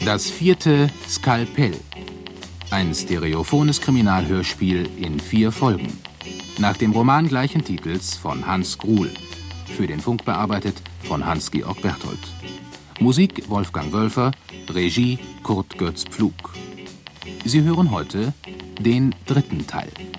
Das 4. Skalpell. Ein stereophones Kriminalhörspiel in 4 Folgen. Nach dem Roman gleichen Titels von Hans Gruhl. Für den Funk bearbeitet von Hans-Georg Berthold. Musik Wolfgang Wölfer, Regie Kurt Götz Pflug. Sie hören heute den 3. Teil.